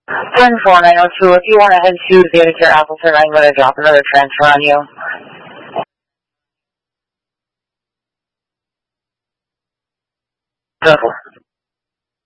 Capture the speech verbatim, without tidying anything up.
ten four nine oh two, if you want to head to Zeta Care Appleton, I'm going to drop another transfer on you. ten four.